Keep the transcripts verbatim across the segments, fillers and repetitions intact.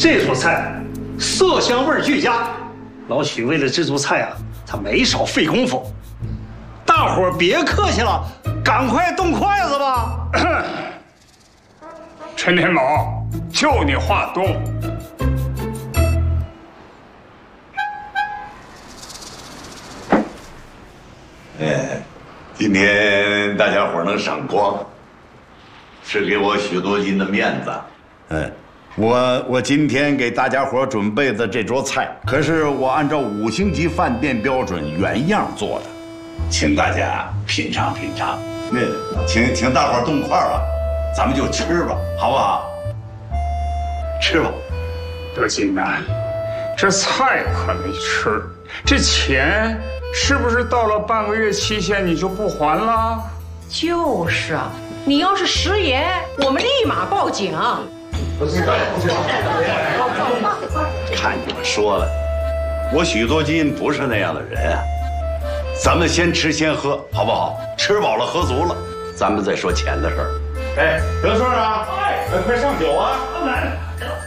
这桌菜色香味俱佳，老许为了这桌菜啊，他没少费功夫。大伙儿别客气了，赶快动筷子吧。 陈天宝，就你话多。 哎，今天大家伙能赏光，是给我许多金的面子。嗯，我我今天给大家伙准备的这桌菜，可是我按照五星级饭店标准原样做的，请大家品尝品尝。那请请大伙动筷吧，咱们就吃吧，好不好？吃吧。 德金呐，这菜可没吃，这钱是不是到了半个月期限你就不还了？ 就是啊，你要是食言，我们立马报警。 看你们说了，我许多金不是那样的人啊。咱们先吃先喝，好不好？吃饱了喝足了，咱们再说钱的事儿。哎，德顺啊，哎，快上酒啊！来，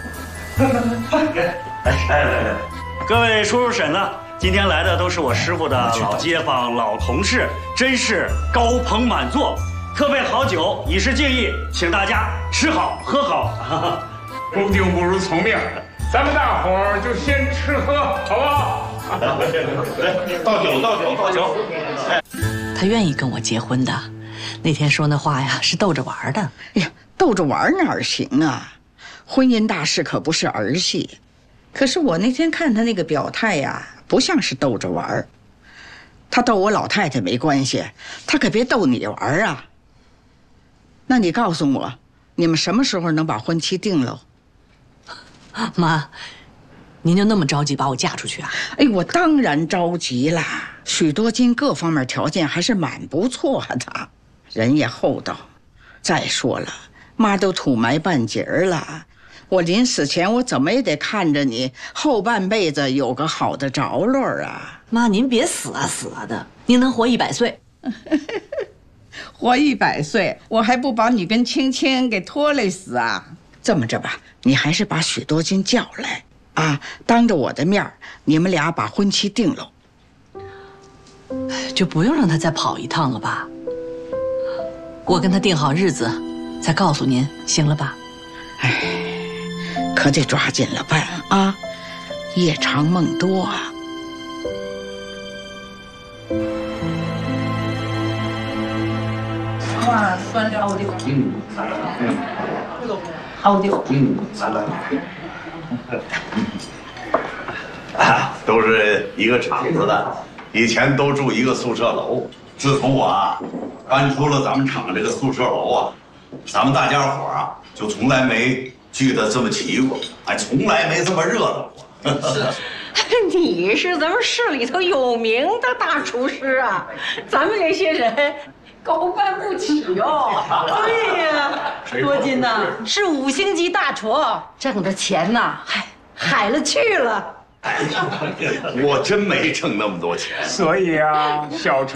来来来来， 各位叔叔婶子，今天来的都是我师傅的老街坊、老同事，真是高朋满座，特备好酒以示敬意，请大家吃好喝好。 恭敬不如从命，咱们大伙儿就先吃喝，好不好？ 来，倒酒，倒酒，倒酒。 他愿意跟我结婚的，那天说那话呀是逗着玩的。 哎呀，逗着玩哪行啊？婚姻大事可不是儿戏。可是我那天看他那个表态呀，不像是逗着玩。他逗我老太太没关系，他可别逗你玩啊。那你告诉我，你们什么时候能把婚期定了？ 妈，您就那么着急把我嫁出去啊？ 哎，我当然着急啦。许多金各方面条件还是蛮不错的，人也厚道。再说了，妈都土埋半截儿了，我临死前我怎么也得看着你后半辈子有个好的着落啊。 妈，您别死啊死啊的，您能活一百岁。 活一百岁，我还不把你跟青青给拖累死啊！这么着吧，你还是把许多金叫来啊，当着我的面你们俩把婚期定了。 就不用让他再跑一趟了吧？我跟他定好日子，再告诉您，行了吧？ 哎，可得抓紧了办啊，夜长梦多啊。 哇，酸的好的，嗯，好的， 嗯，来来来，啊，都是一个厂子的，以前都住一个宿舍楼。自从我啊搬出了咱们厂这个宿舍楼啊，咱们大家伙啊就从来没聚得这么齐过，还从来没这么热闹过。 你是咱们市里头有名的大厨师啊，咱们这些人高攀不起哦。对呀，多金呐，是五星级大厨，挣的钱呐，嗨，海了去了。 哎呀，我真没挣那么多钱。 所以啊，小陈。